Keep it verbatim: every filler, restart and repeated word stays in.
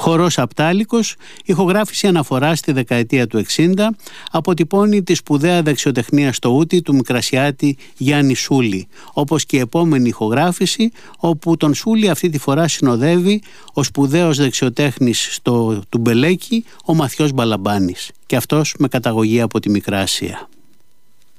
Χορός Απτάλικος, ηχογράφηση αναφορά στη δεκαετία του εξήντα, αποτυπώνει τη σπουδαία δεξιοτεχνία στο ούτι του Μικρασιάτη Γιάννη Σούλη, όπως και η επόμενη ηχογράφηση, όπου τον Σούλη αυτή τη φορά συνοδεύει ο σπουδαίος δεξιοτέχνης στο τουμπελέκι, ο Μαθιός Μπαλαμπάνης, και αυτός με καταγωγή από τη Μικρά Ασία.